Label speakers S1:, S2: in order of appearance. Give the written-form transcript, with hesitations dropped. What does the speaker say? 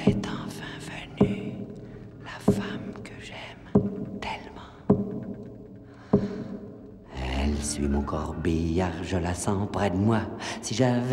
S1: est enfin venue, la femme que j'aime tellement. Elle suit mon corbillard, je la sens près de moi. Si j'avais